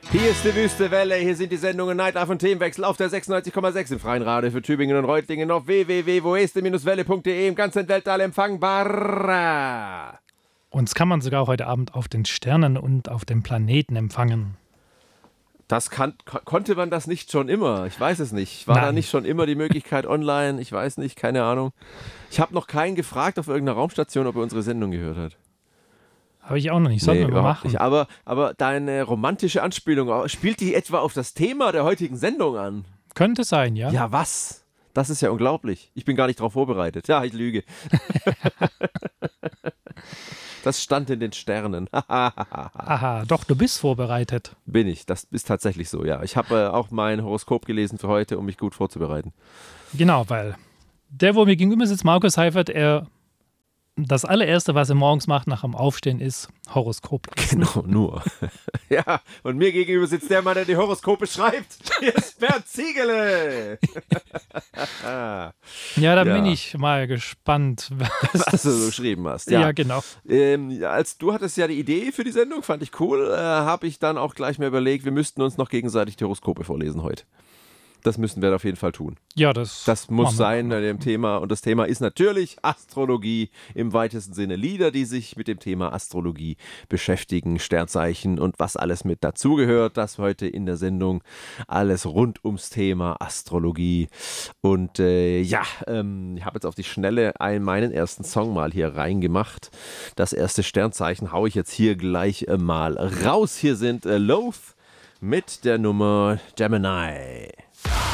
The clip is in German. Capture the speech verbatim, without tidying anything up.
Hier ist die Wüste Welle, hier sind die Sendungen Nightlife und Themenwechsel auf der sechsundneunzig Komma sechs im freien Radio für Tübingen und Reutlingen auf w w w punkt woeste welle punkt de im ganzen Weltall empfangbar. Uns kann man sogar heute Abend auf den Sternen und auf den Planeten empfangen. Das kann, konnte man das nicht schon immer? Ich weiß es nicht. War Nein. da nicht schon immer die Möglichkeit online? Ich weiß nicht, keine Ahnung. Ich habe noch keinen gefragt auf irgendeiner Raumstation, ob er unsere Sendung gehört hat. Habe ich auch noch nicht. Sollten Nee, wir mal überhaupt machen. nicht. Aber, aber deine romantische Anspielung, spielt die etwa auf das Thema der heutigen Sendung an? Könnte sein, ja. Ja, was? Das ist ja unglaublich. Ich bin gar nicht darauf vorbereitet. Ja, ich lüge. Das stand in den Sternen. Aha, doch, du bist vorbereitet. Bin ich. Das ist tatsächlich so, ja. Ich habe äh, auch mein Horoskop gelesen für heute, um mich gut vorzubereiten. Genau, weil der, wo mir gegenüber sitzt, Markus Heifert, er das allererste, was er morgens macht nach dem Aufstehen, ist Horoskop. Genau, nur. Ja, und mir gegenüber sitzt der Mann, der die Horoskope schreibt. Hier ist Bert Ziegele. Ja, da Ja. bin ich mal gespannt, was, Was du so geschrieben hast. Ja, Ja, genau. Ähm, ja, als du hattest ja die Idee für die Sendung, fand ich cool, äh, habe ich dann auch gleich mir überlegt, wir müssten uns noch gegenseitig die Horoskope vorlesen heute. Das müssen wir auf jeden Fall tun. Ja, das, Das muss machen wir. sein bei dem Thema. Und das Thema ist natürlich Astrologie im weitesten Sinne. Lieder, die sich mit dem Thema Astrologie beschäftigen, Sternzeichen und was alles mit dazugehört. Das heute in der Sendung. Alles rund ums Thema Astrologie. Und äh, ja, ähm, ich habe jetzt auf die Schnelle einen, meinen ersten Song mal hier reingemacht. Das erste Sternzeichen haue ich jetzt hier gleich äh, mal raus. Hier sind äh, Loath mit der Nummer Gemini.